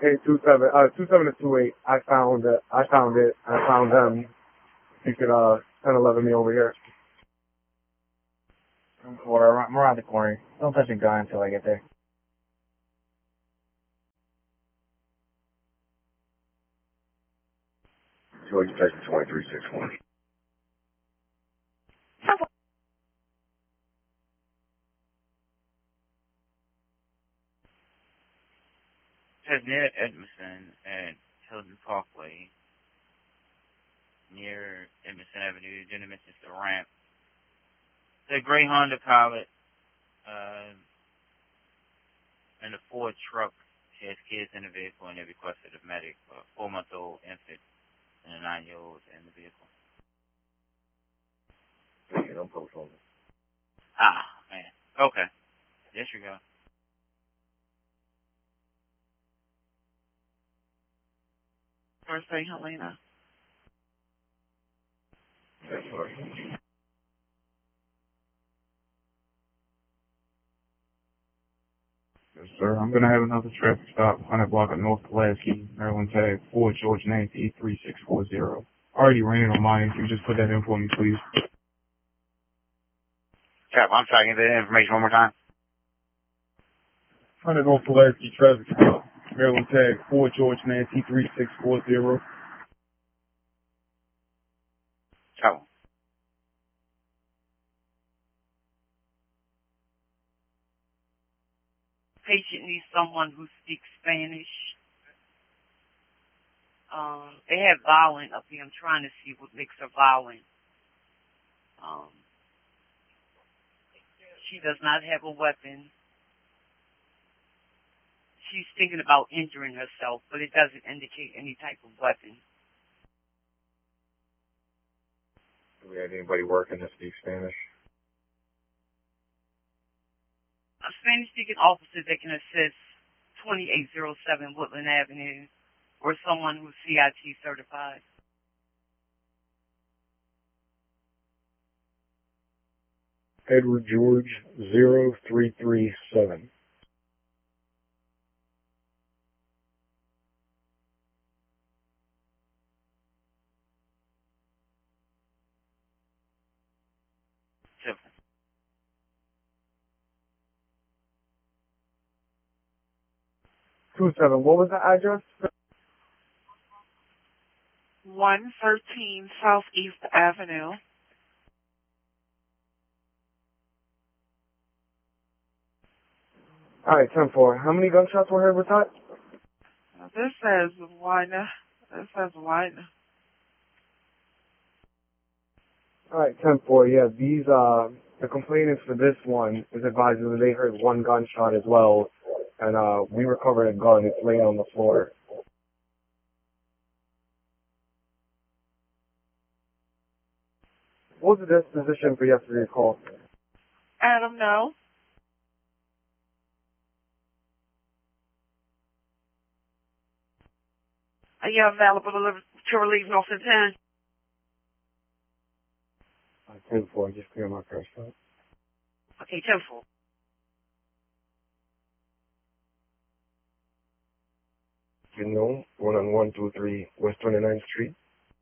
Hey, 27 to 28. I found it. I found them. You could, 10-11 me over here. I'm around the corner. Don't touch the gun until I get there. George, Texas 2361. Says near Edmondson at Hilton Parkway, near Edmondson Avenue. Didn't mention the ramp. The gray Honda Pilot and a Ford truck has kids in the vehicle, and they requested a medic, a 4-month-old infant and a 9-year-old in the vehicle. Okay, don't post on it. Ah, man. Okay. Disregard. First thing, Helena. That's right. Yes, sir. I'm going to have another traffic stop, 100 block of North Pulaski, Maryland tag 4 George Nancy 3640. Already ran it on mine. If you just put that in for me, please. Cap, I'm sorry, can you get that information one more time? 100 North Pulaski traffic stop, Maryland tag 4 George Nancy 3640. Trouble. Patient needs someone who speaks Spanish. They have violent up here. I'm trying to see what makes her violent. She does not have a weapon. She's thinking about injuring herself, but it doesn't indicate any type of weapon. Do we have anybody working that speaks Spanish? A Spanish-speaking officer that can assist 2807 Woodland Avenue, or someone who's CIT certified. Edward George 0337. Simple. 27. What was the address? 113 Southeast Avenue. Alright, 10-4. How many gunshots were heard with that? This says one. This says one. Alright, 10-4. Yeah, these, the complainants for this one is advising that they heard one gunshot as well. And, we recovered a gun. It's laying on the floor. What was the disposition for yesterday's call? Adam, no. Are you available to relieve Norton 10? 10-4. Just clear my first stop. Okay, 10-4. You know, 1 on 123 West 29th Street.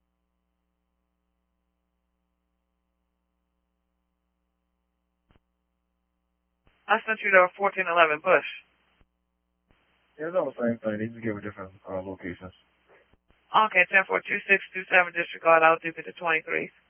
I sent you to 1411 Bush. Yeah, it's all the same thing. They just give a different locations. Okay, 10-4, 2627 disregard. I'll do it to 23.